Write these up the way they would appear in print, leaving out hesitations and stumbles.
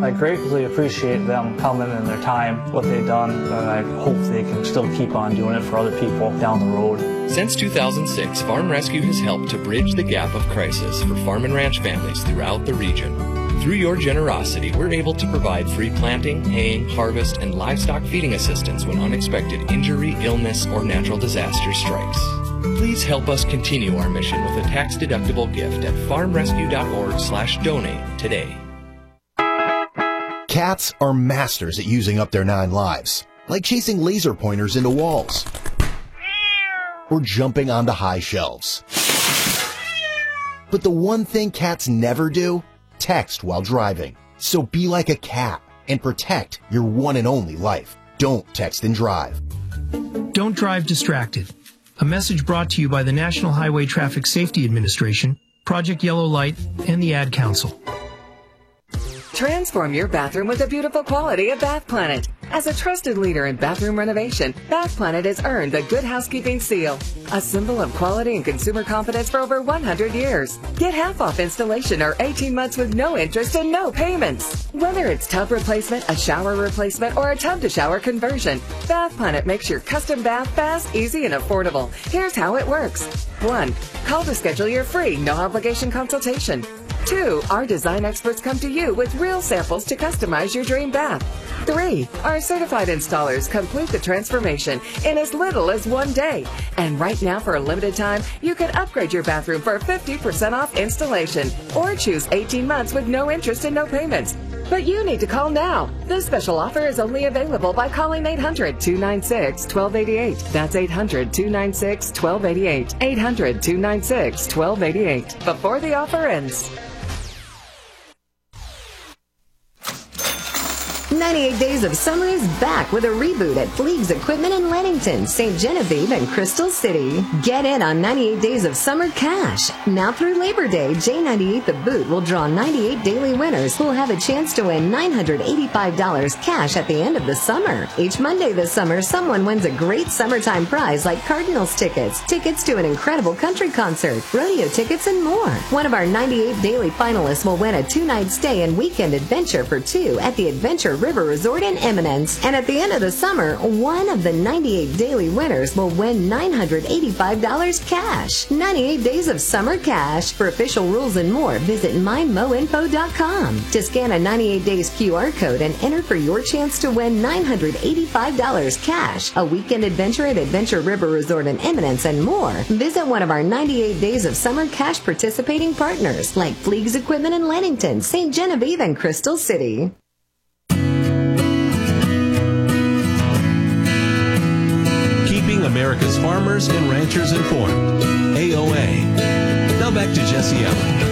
I greatly appreciate them coming and their time, what they've done, and I hope they can still keep on doing it for other people down the road. Since 2006, Farm Rescue has helped to bridge the gap of crisis for farm and ranch families throughout the region. Through your generosity, we're able to provide free planting, haying, harvest, and livestock feeding assistance when unexpected injury, illness, or natural disaster strikes. Please help us continue our mission with a tax-deductible gift at farmrescue.org/donate today. Cats are masters at using up their 9 lives, like chasing laser pointers into walls or jumping onto high shelves. But the one thing cats never do? Text while driving. So be like a cat and protect your one and only life. Don't text and drive. Don't drive distracted. A message brought to you by the National Highway Traffic Safety Administration, Project Yellow Light, and the Ad Council. Transform your bathroom with the beautiful quality of Bath Planet. As a trusted leader in bathroom renovation, Bath Planet has earned the Good Housekeeping seal, a symbol of quality and consumer confidence for over 100 years. Get half off installation or 18 months with no interest and no payments. Whether it's tub replacement, a shower replacement, or a tub-to-shower conversion, Bath Planet makes your custom bath fast, easy, and affordable. Here's how it works. 1. Call to schedule your free, no-obligation consultation. 2. Our design experts come to you with real samples to customize your dream bath. 3. Our certified installers complete the transformation in as little as 1 day. And right now, for a limited time, you can upgrade your bathroom for 50% off installation or choose 18 months with no interest and no payments. But you need to call now. This special offer is only available by calling 800-296-1288. That's 800-296-1288. 800-296-1288. Before the offer ends. 98 Days of Summer is back with a reboot at Fleegs Equipment in Leadington, St. Genevieve, and Crystal City. Get in on 98 Days of Summer cash. Now through Labor Day, J98 The Boot will draw 98 daily winners who will have a chance to win $985 cash at the end of the summer. Each Monday this summer, someone wins a great summertime prize like Cardinals tickets, tickets to an incredible country concert, rodeo tickets, and more. One of our 98 daily finalists will win a 2-night stay and weekend adventure for 2 at the Adventure River Resort in Eminence. And at the end of the summer, one of the 98 daily winners will win $985 cash. 98 Days of Summer cash. For official rules and more, visit mindmoinfo.com. To scan a 98 Days QR code and enter for your chance to win $985 cash, a weekend adventure at Adventure River Resort in Eminence, and more, visit one of our 98 Days of Summer cash participating partners like Fleegs Equipment in Leadington, St. Genevieve, and Crystal City. America's farmers and ranchers informed. AOA. Now back to Jesse Allen.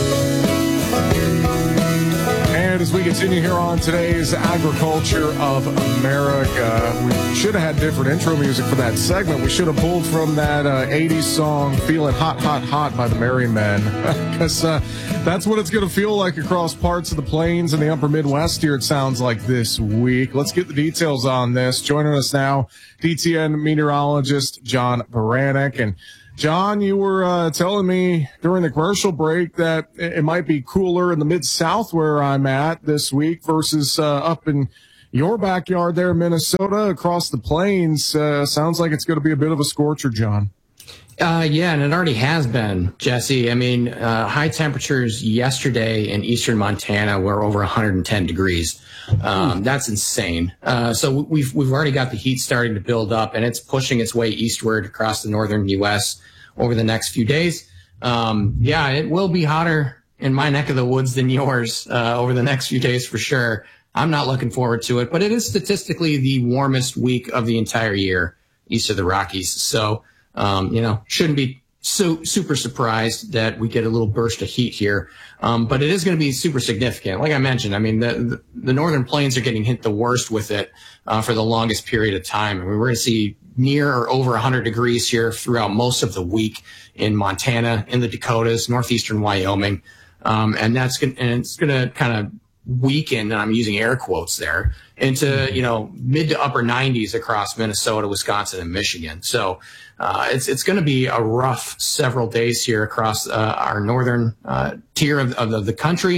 And as we continue here on today's Agriculture of America, we should have had different intro music for that segment. We should have pulled from that 80s song, Feeling Hot, Hot, Hot by the Merry Men. Because that's what it's going to feel like across parts of the plains and the upper Midwest here, it sounds like, this week. Let's get the details on this. Joining us now, DTN meteorologist John Baranek. And John, you were telling me during the commercial break that it might be cooler in the Mid-South where I'm at this week versus up in your backyard there in Minnesota across the plains. Sounds like it's going to be a bit of a scorcher, John. Yeah, and it already has been, Jesse. I mean, high temperatures yesterday in eastern Montana were over 110 degrees. That's insane. So we've already got the heat starting to build up, and it's pushing its way eastward across the northern U.S. over the next few days. Yeah, it will be hotter in my neck of the woods than yours over the next few days for sure. I'm not looking forward to it, but it is statistically the warmest week of the entire year east of the Rockies. So, shouldn't be so super surprised that we get a little burst of heat here. But it is going to be super significant. Like I mentioned, I mean, the northern plains are getting hit the worst with it for the longest period of time. And we're going to see near or over 100 degrees here throughout most of the week in Montana, in the Dakotas, northeastern Wyoming. And it's going to kind of weaken, and I'm using air quotes there, into, mid to upper 90s across Minnesota, Wisconsin, and Michigan. So it's going to be a rough several days here across our northern tier of the country.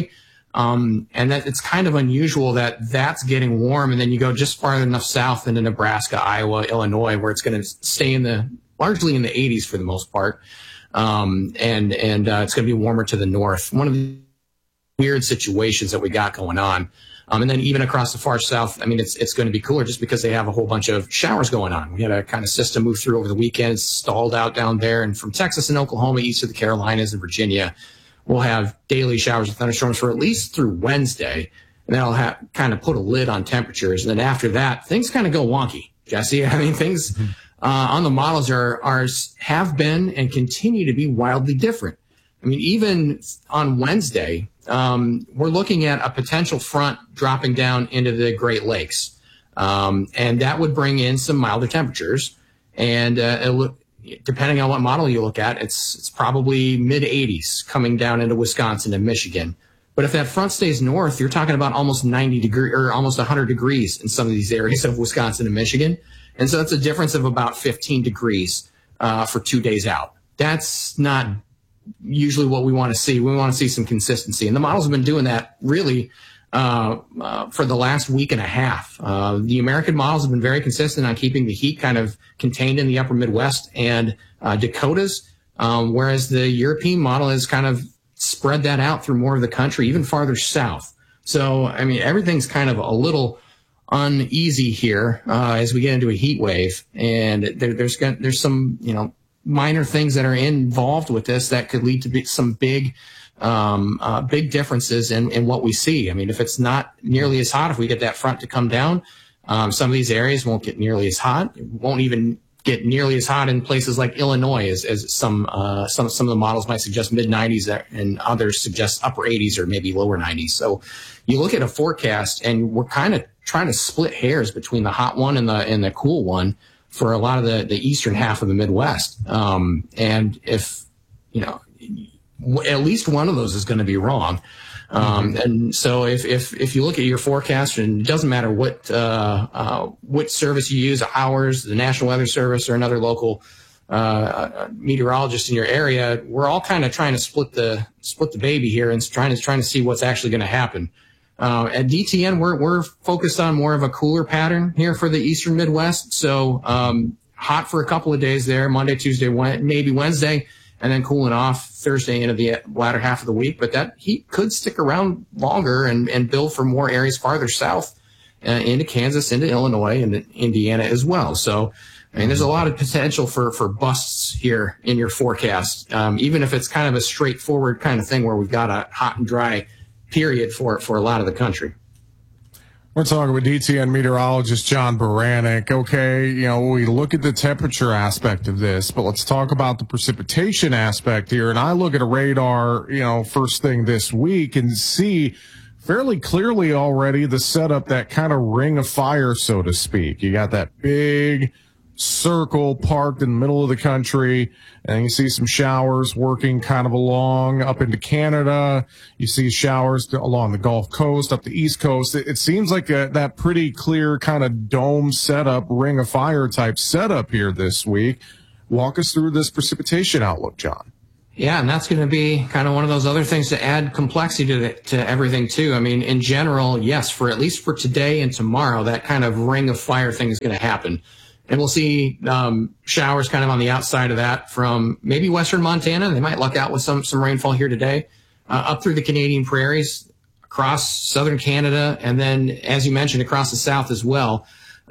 And that it's kind of unusual that that's getting warm. And then you go just far enough south into Nebraska, Iowa, Illinois, where it's going to stay largely in the 80s for the most part. And it's going to be warmer to the north. One of the weird situations that we got going on. And then even across the far south, I mean, it's going to be cooler just because they have a whole bunch of showers going on. We had a kind of system move through over the weekend, it's stalled out down there. And from Texas and Oklahoma, east of the Carolinas and Virginia, we'll have daily showers and thunderstorms for at least through Wednesday. And that'll kind of put a lid on temperatures. And then after that, things kind of go wonky, Jesse. I mean, things on the models have been and continue to be wildly different. I mean, even on Wednesday, we're looking at a potential front dropping down into the Great Lakes. And that would bring in some milder temperatures. And depending on what model you look at, it's probably mid-80s coming down into Wisconsin and Michigan. But if that front stays north, you're talking about almost 90 degrees or almost 100 degrees in some of these areas of Wisconsin and Michigan. And so that's a difference of about 15 degrees for 2 days out. That's not usually what we want to see. We want to see some consistency. And the models have been doing that really for the last week and a half. The American models have been very consistent on keeping the heat kind of contained in the upper Midwest and Dakotas, whereas the European model has kind of spread that out through more of the country, even farther south. So, I mean, everything's kind of a little uneasy here as we get into a heat wave. And there's some, minor things that are involved with this that could lead to some big differences in what we see. I mean, if it's not nearly as hot, if we get that front to come down, some of these areas won't get nearly as hot. It won't even get nearly as hot in places like Illinois, as some of the models might suggest mid-90s, and others suggest upper 80s or maybe lower 90s. So you look at a forecast, and we're kind of trying to split hairs between the hot one and the cool one for a lot of the eastern half of the Midwest. And if, at least one of those is going to be wrong. And so if you look at your forecast, and it doesn't matter what service you use, ours, the National Weather Service, or another local meteorologist in your area, we're all kind of trying to split the baby here and trying to see what's actually going to happen. At DTN, we're focused on more of a cooler pattern here for the eastern Midwest. So hot for a couple of days there, Monday, Tuesday, maybe Wednesday, and then cooling off Thursday into the latter half of the week. But that heat could stick around longer and build for more areas farther south into Kansas, into Illinois, and Indiana as well. So, I mean, there's a lot of potential for busts here in your forecast, even if it's kind of a straightforward kind of thing where we've got a hot and dry period for a lot of the country. We're talking with DTN meteorologist John Baranek. Okay, we look at the temperature aspect of this, but let's talk about the precipitation aspect here. And I look at a radar, first thing this week and see fairly clearly already the setup, that kind of ring of fire, so to speak. You got that big circle parked in the middle of the country, and you see some showers working kind of along up into Canada. You see showers along the Gulf Coast, up the East Coast. It seems like that pretty clear kind of dome setup, ring of fire type setup here this week. Walk us through this precipitation outlook, John. Yeah, and that's going to be kind of one of those other things to add complexity to everything too. I mean, in general, yes, for at least for today and tomorrow, that kind of ring of fire thing is going to happen. And we'll see showers kind of on the outside of that from maybe western Montana. They might luck out with some rainfall here today, up through the Canadian prairies, across southern Canada, and then, as you mentioned, across the south as well.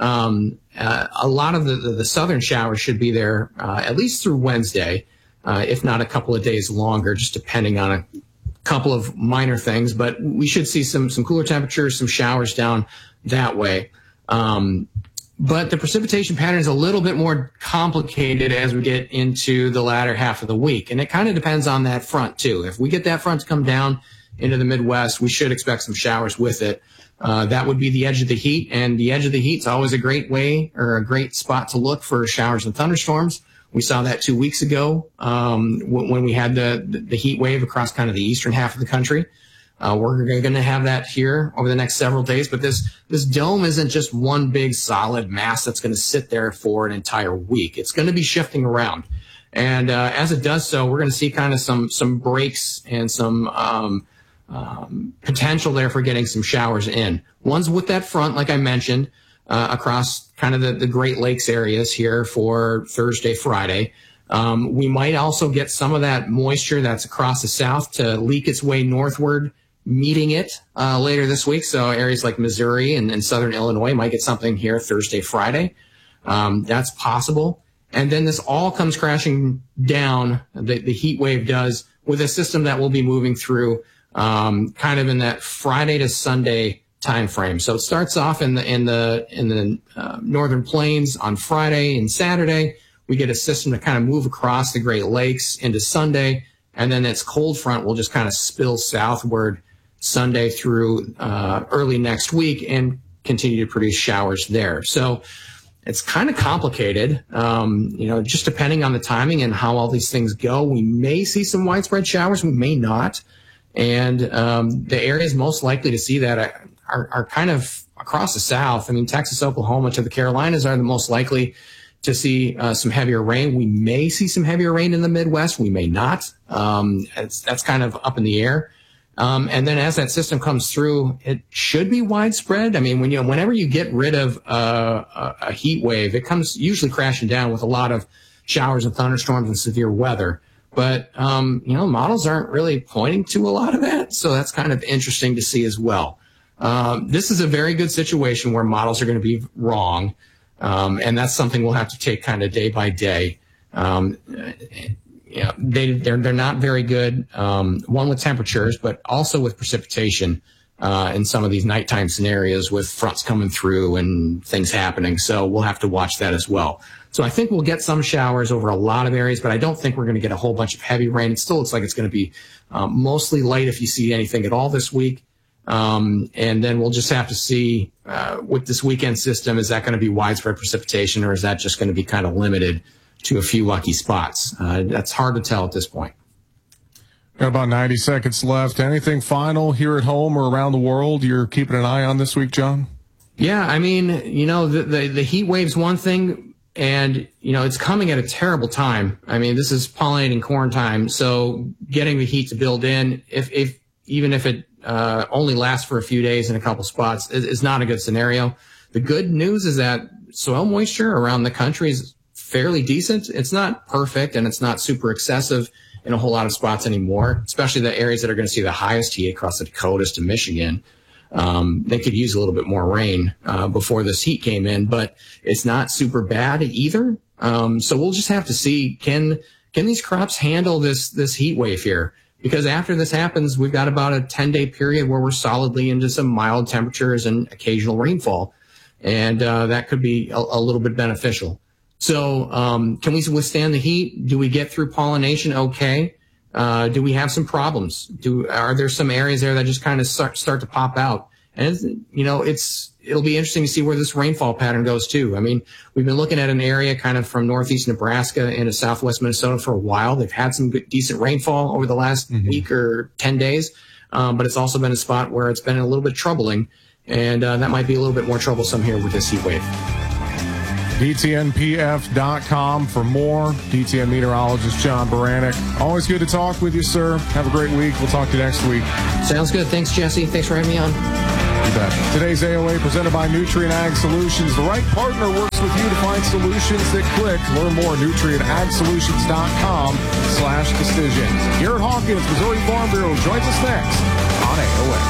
A lot of the southern showers should be there at least through Wednesday, if not a couple of days longer, just depending on a couple of minor things. But we should see some cooler temperatures, some showers down that way. But the precipitation pattern is a little bit more complicated as we get into the latter half of the week. And it kind of depends on that front, too. If we get that front to come down into the Midwest, we should expect some showers with it. That would be the edge of the heat. And the edge of the heat is always a great way or a great spot to look for showers and thunderstorms. We saw that 2 weeks ago when we had the heat wave across kind of the eastern half of the country. We're going to have that here over the next several days, but this dome isn't just one big solid mass that's going to sit there for an entire week. It's going to be shifting around. And as it does so, we're going to see kind of some breaks and some potential there for getting some showers in. One's with that front, like I mentioned, across kind of the Great Lakes areas here for Thursday, Friday. We might also get some of that moisture that's across the south to leak its way northward, meeting it later this week. So areas like Missouri and southern Illinois might get something here Thursday, Friday. That's possible. And then this all comes crashing down, the heat wave does, with a system that will be moving through kind of in that Friday to Sunday time frame. So it starts off in the northern plains on Friday and Saturday. We get a system to kind of move across the Great Lakes into Sunday, and then its cold front will just kind of spill southward Sunday through early next week and continue to produce showers there. So it's kind of complicated, just depending on the timing and how all these things go. We may see some widespread showers, we may not. And the areas most likely to see that are kind of across the South. I mean, Texas, Oklahoma to the Carolinas are the most likely to see some heavier rain. We may see some heavier rain in the Midwest. We may not. That's kind of up in the air. And then as that system comes through, it should be widespread. I mean, whenever you get rid of a heat wave, it comes usually crashing down with a lot of showers and thunderstorms and severe weather. But, models aren't really pointing to a lot of that. So that's kind of interesting to see as well. This is a very good situation where models are going to be wrong. And that's something we'll have to take kind of day by day. They're not very good, one with temperatures, but also with precipitation in some of these nighttime scenarios with fronts coming through and things happening. So we'll have to watch that as well. So I think we'll get some showers over a lot of areas, but I don't think we're going to get a whole bunch of heavy rain. It still looks like it's going to be mostly light if you see anything at all this week. And then we'll just have to see with this weekend system, is that going to be widespread precipitation, or is that just going to be kind of limited to a few lucky spots? That's hard to tell at this point. Got about 90 seconds left. Anything final here at home or around the world you're keeping an eye on this week, John? Yeah, I mean, the heat wave's one thing, and, it's coming at a terrible time. I mean, this is pollinating corn time, so getting the heat to build in, even if it only lasts for a few days in a couple spots, is not a good scenario. The good news is that soil moisture around the country is fairly decent. It's not perfect, and it's not super excessive in a whole lot of spots anymore, especially the areas that are going to see the highest heat across the Dakotas to Michigan. They could use a little bit more rain before this heat came in, but it's not super bad either. So we'll just have to see, can these crops handle this heat wave here? Because after this happens, we've got about a 10-day period where we're solidly into some mild temperatures and occasional rainfall, and that could be a little bit beneficial. So can we withstand the heat? Do we get through pollination okay? Do we have some problems? Are there some areas there that just kind of start to pop out? And, it'll be interesting to see where this rainfall pattern goes too. I mean, we've been looking at an area kind of from northeast Nebraska into southwest Minnesota for a while. They've had some good, decent rainfall over the last week or 10 days. But it's also been a spot where it's been a little bit troubling. And that might be a little bit more troublesome here with this heat wave. DTNPF.com for more. DTN meteorologist John Baranek. Always good to talk with you, sir. Have a great week. We'll talk to you next week. Sounds good. Thanks, Jesse. Thanks for having me on. You bet. Today's AOA presented by Nutrient Ag Solutions. The right partner works with you to find solutions that click. Learn more at nutrientagsolutions.com/decisions. Garrett Hawkins, Missouri Farm Bureau, joins us next on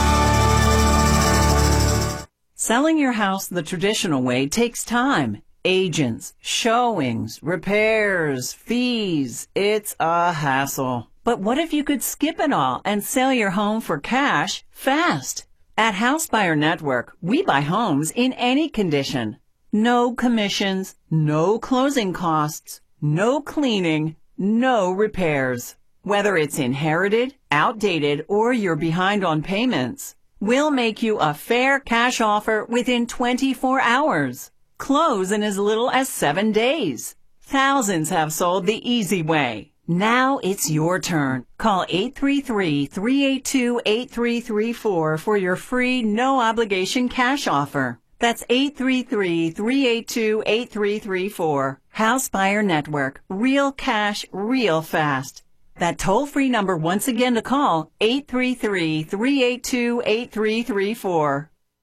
AOA. Selling your house the traditional way takes time. Agents, showings, repairs, fees. It's a hassle. But what if you could skip it all and sell your home for cash fast? At House Buyer Network, we buy homes in any condition. No commissions, no closing costs, no cleaning, no repairs. Whether it's inherited, outdated, or you're behind on payments, we'll make you a fair cash offer within 24 hours. Close in as little as 7 days. Thousands have sold the easy way. Now it's your turn. Call 833-382-8334 for your free, no-obligation cash offer. That's 833-382-8334. House Buyer Network. Real cash, real fast. That toll-free number once again to call, 833-382-8334.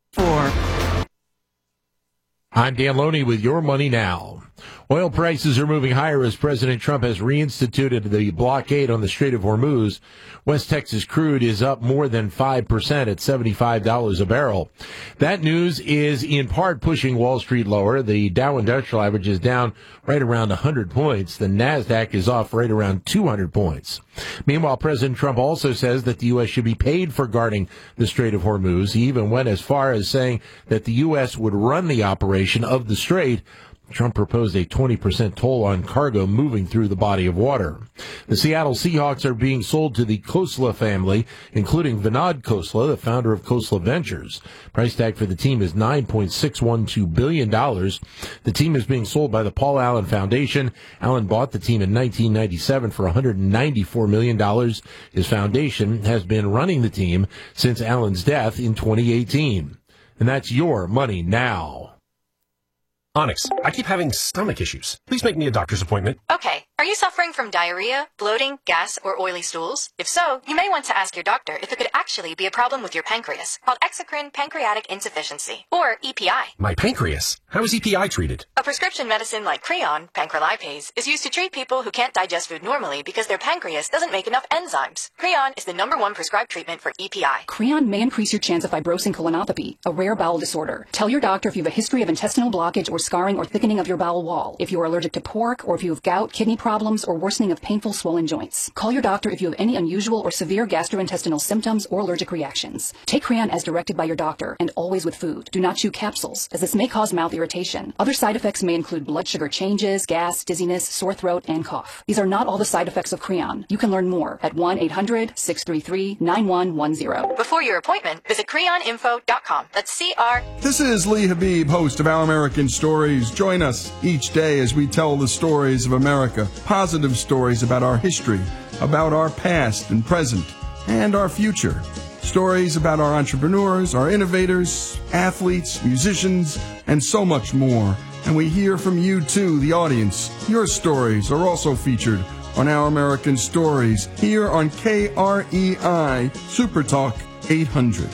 I'm Dan Loney with Your Money Now. Oil prices are moving higher as President Trump has reinstituted the blockade on the Strait of Hormuz. West Texas crude is up more than 5% at $75 a barrel. That news is in part pushing Wall Street lower. The Dow Industrial Average is down right around 100 points. The NASDAQ is off right around 200 points. Meanwhile, President Trump also says that the U.S. should be paid for guarding the Strait of Hormuz. He even went as far as saying that the U.S. would run the operation of the strait. Trump proposed a 20% toll on cargo moving through the body of water. The Seattle Seahawks are being sold to the Khosla family, including Vinod Khosla, the founder of Khosla Ventures. Price tag for the team is $9.612 billion. The team is being sold by the Paul Allen Foundation. Allen bought the team in 1997 for $194 million. His foundation has been running the team since Allen's death in 2018. And that's Your Money Now. Onyx, I keep having stomach issues. Please make me a doctor's appointment. Okay. Are you suffering from diarrhea, bloating, gas, or oily stools? If so, you may want to ask your doctor if it could actually be a problem with your pancreas, called exocrine pancreatic insufficiency, or EPI. My pancreas? How is EPI treated? A prescription medicine like Creon, pancrelipase, is used to treat people who can't digest food normally because their pancreas doesn't make enough enzymes. Creon is the #1 prescribed treatment for EPI. Creon may increase your chance of fibrosing colonopathy, a rare bowel disorder. Tell your doctor if you have a history of intestinal blockage or scarring or thickening of your bowel wall, if you are allergic to pork, or if you have gout, kidney problems, or worsening of painful swollen joints. Call your doctor if you have any unusual or severe gastrointestinal symptoms or allergic reactions. Take Creon as directed by your doctor, and always with food. Do not chew capsules, as this may cause mouth irritation. Other side effects may include blood sugar changes, gas, dizziness, sore throat, and cough. These are not all the side effects of Creon. You can learn more at 1-800-633-9110. Before your appointment, visit creoninfo.com. That's CR. This is Lee Habib, host of Our American Stories. Join us each day as we tell the stories of America, positive stories about our history, about our past and present, and our future. Stories about our entrepreneurs, our innovators, athletes, musicians, and so much more. And we hear from you too, the audience. Your stories are also featured on Our American Stories here on KREI Super Talk 800.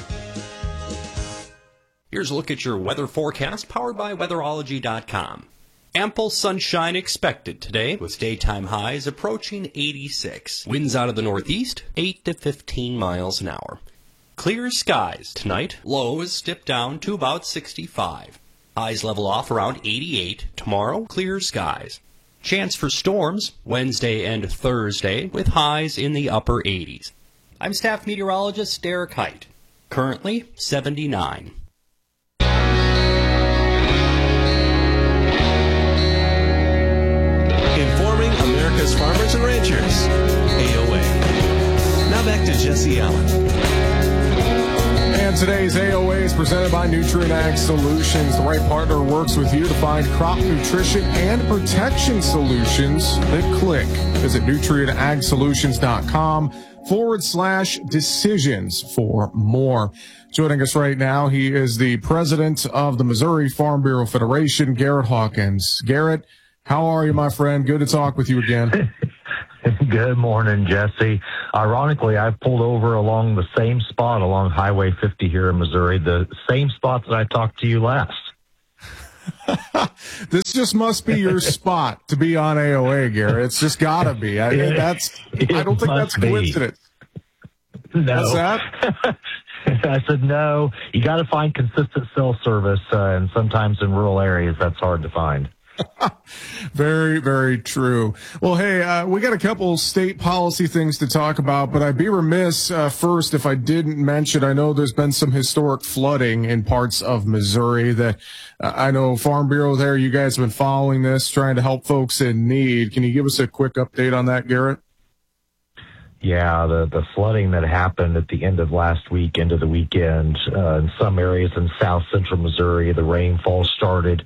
Here's a look at your weather forecast powered by weatherology.com. Ample sunshine expected today with daytime highs approaching 86. Winds out of the northeast, 8 to 15 miles an hour. Clear skies tonight. Lows dip down to about 65. Highs level off around 88. Tomorrow, clear skies. Chance for storms Wednesday and Thursday with highs in the upper 80s. I'm staff meteorologist Derek Height. Currently 79. Informing America's farmers and ranchers. AOA. Now back to Jesse Allen. And today's AOA is presented by Nutrient Ag Solutions. The right partner works with you to find crop nutrition and protection solutions that click. Visit nutrientagsolutions.com/decisions for more. Joining us right now, he is the president of the Missouri Farm Bureau Federation, Garrett Hawkins. Garrett, how are you, my friend? Good to talk with you again. Good morning, Jesse. Ironically, I've pulled over along the same spot along Highway 50 here in Missouri, the same spot that I talked to you last. This just must be your spot to be on AOA, Garrett. It's just got to be. I don't think that's coincidence. No. What's that? I said, no, you got to find consistent cell service, and sometimes in rural areas, that's hard to find. Very, very true. Well, hey, we got a couple state policy things to talk about, but I'd be remiss first if I didn't mention, I know there's been some historic flooding in parts of Missouri that I know Farm Bureau there, you guys have been following this, trying to help folks in need. Can you give us a quick update on that, Garrett? Yeah, the flooding that happened at the end of last week into the weekend in some areas in south central Missouri, the rainfall started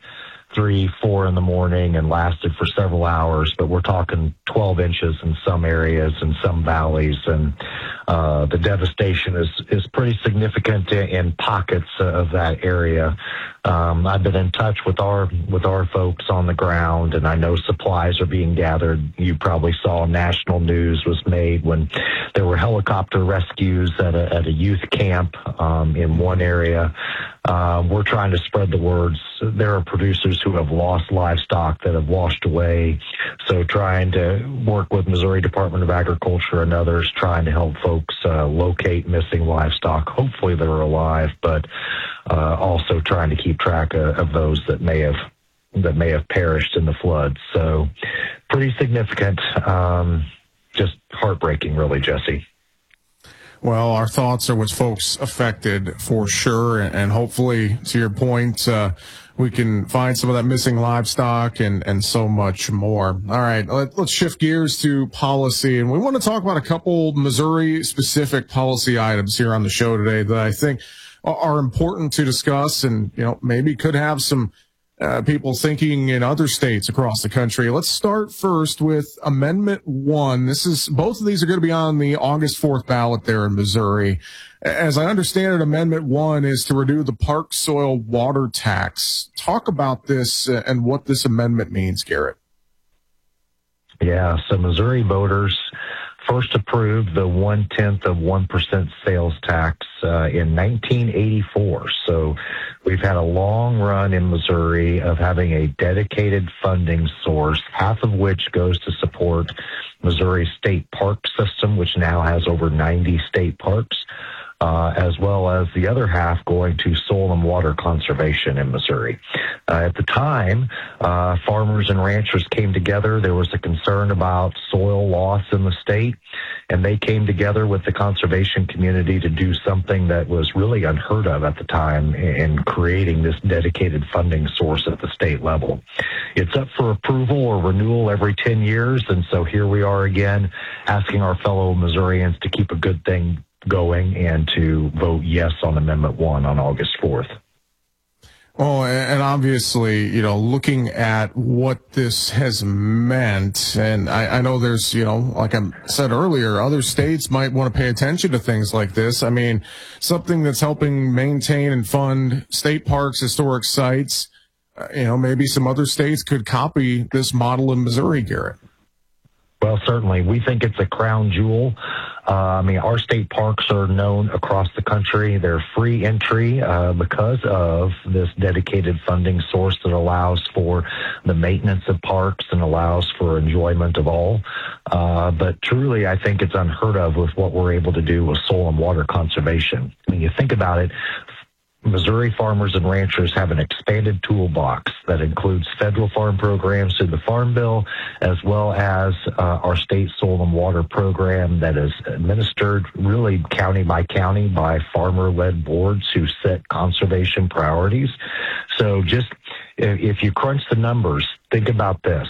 3, 4 in the morning and lasted for several hours, but we're talking 12 inches in some areas and some valleys, and the devastation is pretty significant in pockets of that area. I've been in touch with our folks on the ground, and I know supplies are being gathered. You probably saw national news was made when there were helicopter rescues at a youth camp in one area. We're trying to spread the words. There are producers who have lost livestock that have washed away. So trying to work with Missouri Department of Agriculture and others, trying to help folks locate missing livestock. Hopefully they're alive, but also trying to keep track of those that may have perished in the floods. So pretty significant, just heartbreaking, really, Jesse. Well, our thoughts are with folks affected for sure, and hopefully, to your point, we can find some of that missing livestock and so much more. All right, let's shift gears to policy, and we want to talk about a couple Missouri-specific policy items here on the show today that I think are important to discuss, and maybe could have some people thinking in other states across the country. Let's start first with Amendment 1. Both of these are going to be on the August 4th ballot there in Missouri. As I understand it, Amendment 1 is to renew the park soil water tax. Talk about this and what this amendment means, Garrett. Yeah, so Missouri voters first approved the 0.1% sales tax in 1984. So we've had a long run in Missouri of having a dedicated funding source, half of which goes to support Missouri State Park System, which now has over 90 state parks, as well as the other half going to soil and water conservation in Missouri. At the time, farmers and ranchers came together. There was a concern about soil loss in the state, and they came together with the conservation community to do something that was really unheard of at the time in creating this dedicated funding source at the state level. It's up for approval or renewal every 10 years, and so here we are again asking our fellow Missourians to keep a good thing going and to vote yes on Amendment 1 on August 4th. Oh, and obviously, looking at what this has meant, and I know there's, like I said earlier, other states might want to pay attention to things like this. I mean, something that's helping maintain and fund state parks, historic sites, maybe some other states could copy this model in Missouri, Garrett. Well, certainly. We think it's a crown jewel. Our state parks are known across the country. They're free entry because of this dedicated funding source that allows for the maintenance of parks and allows for enjoyment of all. But truly, I think it's unheard of with what we're able to do with soil and water conservation. When you think about it, Missouri farmers and ranchers have an expanded toolbox that includes federal farm programs through the Farm Bill, as well as our state soil and water program that is administered really county by county by farmer-led boards who set conservation priorities. So just if you crunch the numbers, think about this: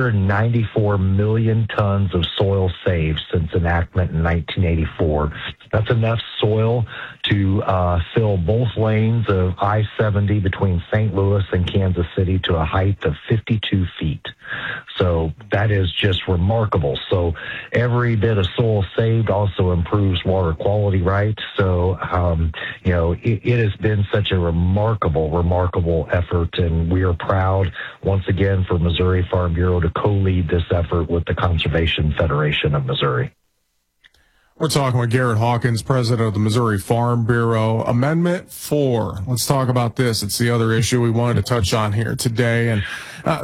194 million tons of soil saved since enactment in 1984. That's enough soil to fill both lanes of I-70 between St. Louis and Kansas City to a height of 52 feet. So that is just remarkable. So every bit of soil saved also improves water quality, right? So, it has been such a remarkable effort, and we are proud once again for Missouri Farm Bureau to co-lead this effort with the Conservation Federation of Missouri. We're talking with Garrett Hawkins, president of the Missouri Farm Bureau. Amendment 4. Let's talk about this. It's the other issue we wanted to touch on here today. And